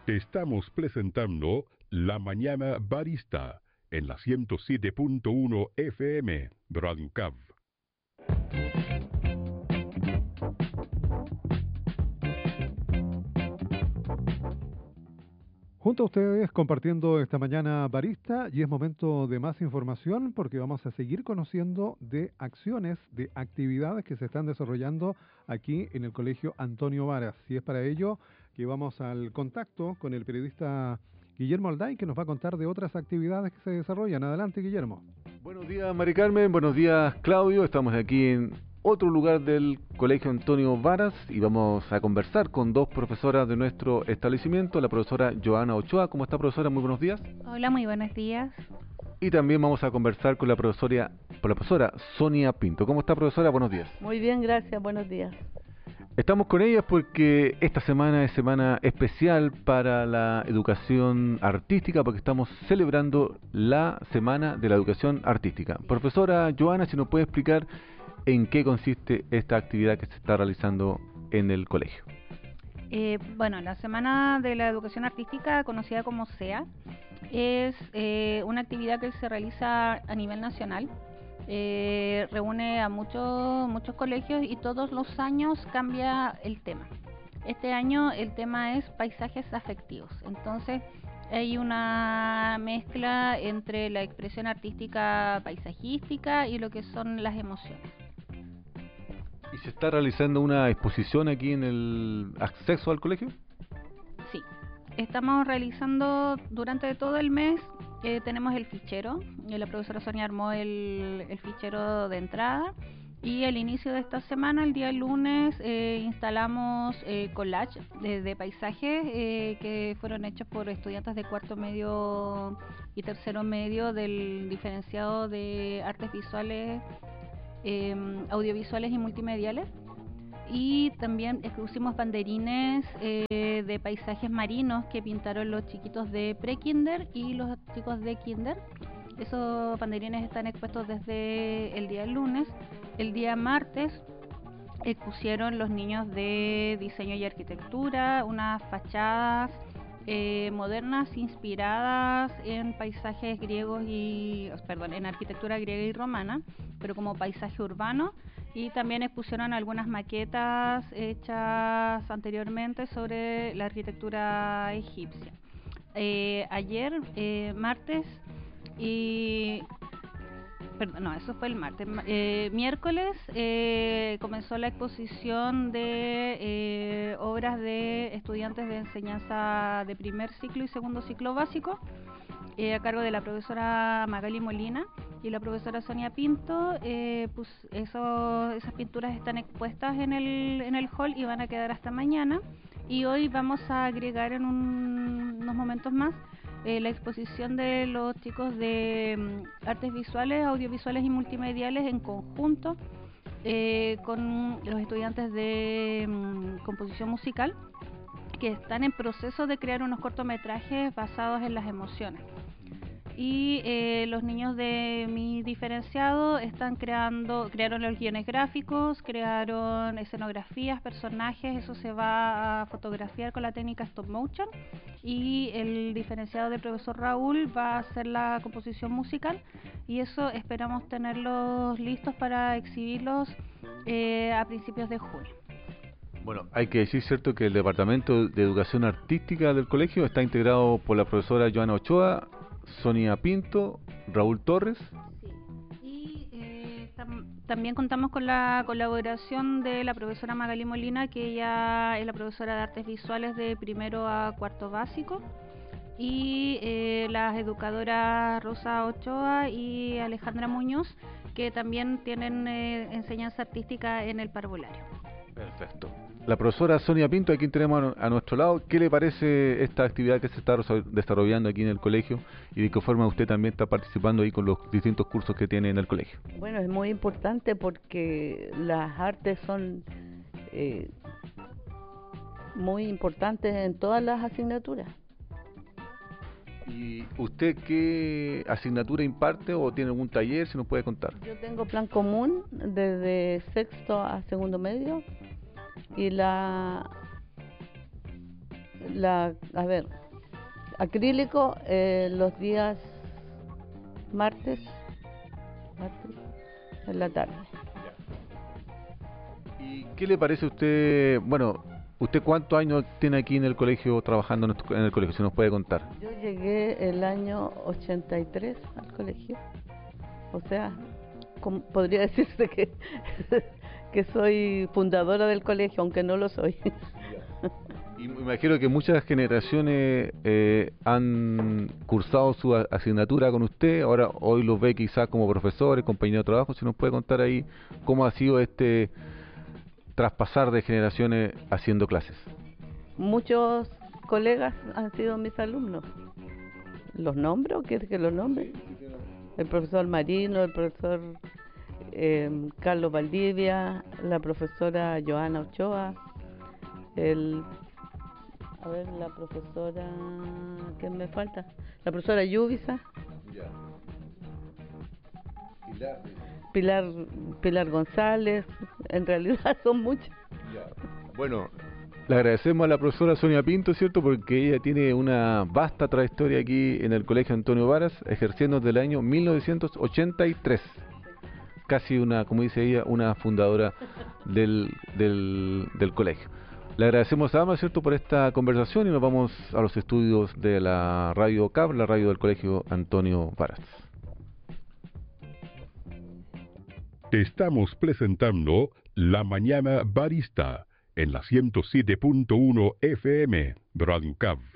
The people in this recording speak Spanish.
Te estamos presentando La Mañana Barista en la 107.1 FM Radio Cav. Junto a ustedes compartiendo esta mañana barista, y es momento de más información porque vamos a seguir conociendo de acciones, de actividades que se están desarrollando aquí en el Colegio Antonio Varas. Y es para ello que vamos al contacto con el periodista Guillermo Alday, que nos va a contar de otras actividades que se desarrollan. Adelante, Guillermo. Buenos días, Mari Carmen. Buenos días, Claudio. Estamos aquí en otro lugar del Colegio Antonio Varas y vamos a conversar con dos profesoras de nuestro establecimiento, la profesora Joana Ochoa. ¿Cómo está, profesora? Muy buenos días. Hola, muy buenos días. Y también vamos a conversar con la profesora Sonia Pinto. ¿Cómo está, profesora? Buenos días. Muy bien, gracias. Buenos días. Estamos con ellas porque esta semana es semana especial para la educación artística, porque estamos celebrando la Semana de la Educación Artística. Profesora Joana, si nos puede explicar en qué consiste esta actividad que se está realizando en el colegio. Bueno, la Semana de la Educación Artística, conocida como SEA, es una actividad que se realiza a nivel nacional. Reúne a muchos colegios y todos los años cambia el tema. Este año el tema es paisajes afectivos. Entonces hay una mezcla entre la expresión artística paisajística y lo que son las emociones. ¿Y se está realizando una exposición aquí en el acceso al colegio? Sí, estamos realizando durante todo el mes. Tenemos el fichero, la profesora Sonia armó el fichero de entrada, y al inicio de esta semana, el día lunes, instalamos collage de paisajes que fueron hechos por estudiantes de cuarto medio y tercero medio del diferenciado de artes visuales, audiovisuales y multimediales. Y también pusimos banderines de paisajes marinos que pintaron los chiquitos de pre-kinder y los chicos de kinder. Esos banderines están expuestos desde el día lunes. El día martes expusieron los niños de diseño y arquitectura unas fachadas modernas inspiradas en paisajes griegos en arquitectura griega y romana, pero como paisaje urbano. Y también expusieron algunas maquetas hechas anteriormente sobre la arquitectura egipcia. Ayer, martes, eso fue el martes. Miércoles comenzó la exposición de obras de estudiantes de enseñanza de primer ciclo y segundo ciclo básico, a cargo de la profesora Magali Molina y la profesora Sonia Pinto. Esas pinturas están expuestas en el hall y van a quedar hasta mañana. Y hoy vamos a agregar en unos momentos más la exposición de los chicos de artes visuales, audiovisuales y multimediales en conjunto con los estudiantes de composición musical, que están en proceso de crear unos cortometrajes basados en las emociones. Y los niños de mi diferenciado crearon los guiones gráficos, crearon escenografías, personajes. Eso se va a fotografiar con la técnica stop motion, y el diferenciado del profesor Raúl va a hacer la composición musical, y eso esperamos tenerlos listos para exhibirlos a principios de junio. Bueno, hay que decir, cierto, que el Departamento de Educación Artística del colegio está integrado por la profesora Joana Ochoa, Sonia Pinto, Raúl Torres. Sí. Y también contamos con la colaboración de la profesora Magali Molina, que ella es la profesora de artes visuales de primero a cuarto básico, y las educadoras Rosa Ochoa y Alejandra Muñoz, que también tienen enseñanza artística en el parvulario. Perfecto. La profesora Sonia Pinto, a quien tenemos a nuestro lado, ¿qué le parece esta actividad que se está desarrollando aquí en el colegio y de qué forma usted también está participando ahí con los distintos cursos que tiene en el colegio? Bueno, es muy importante porque las artes son muy importantes en todas las asignaturas. ¿Y usted qué asignatura imparte o tiene algún taller, si nos puede contar? Yo tengo plan común desde sexto a segundo medio, y la A ver, acrílico los días martes en la tarde. ¿Y qué le parece a usted? Bueno, ¿usted cuántos años tiene aquí en el colegio, trabajando en el colegio? Si nos puede contar. Yo llegué el año 83 al colegio, o sea, podría decirse que, que soy fundadora del colegio, aunque no lo soy. Y me imagino que muchas generaciones han cursado su asignatura con usted, ahora hoy los ve quizás como profesores, compañeros de trabajo. Si nos puede contar ahí cómo ha sido este traspasar de generaciones haciendo clases. Muchos colegas han sido mis alumnos. ¿Los nombro? ¿Quieres que los nombre? El profesor Marino, el profesor Carlos Valdivia, la profesora Joana Ochoa, la profesora, ¿qué me falta? La profesora Yubisa, Pilar González, en realidad son muchos. Bueno, le agradecemos a la profesora Sonia Pinto, ¿cierto? Porque ella tiene una vasta trayectoria aquí en el Colegio Antonio Varas, ejerciendo desde el año 1983. Casi una, como dice ella, una fundadora del colegio. Le agradecemos a ambas, ¿cierto?, por esta conversación, y nos vamos a los estudios de la radio CAP, la radio del Colegio Antonio Varas. Te estamos presentando La Mañana Barista en la 107.1 FM, Radio CAP.